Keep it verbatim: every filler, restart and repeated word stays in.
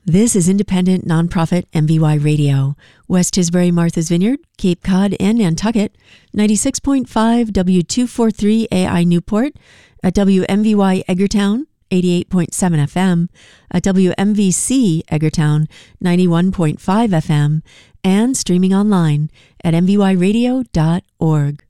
This is independent nonprofit M V Y Radio, West Tisbury, Martha's Vineyard, Cape Cod, and Nantucket, ninety-six point five W two forty-three A I Newport, at W M V Y Edgartown, eighty-eight point seven F M, at W M V C Edgartown, ninety-one point five F M, and streaming online at m v y radio dot org.